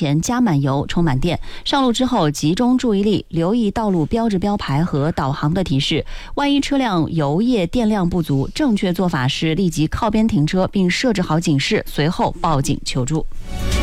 前加满油、充满电。上路之后集中注意力，留意道路标志标牌和导航的提示。万一车辆油液电量不足，正确做法是立即靠边停车，并设置好警示，随后报警求助。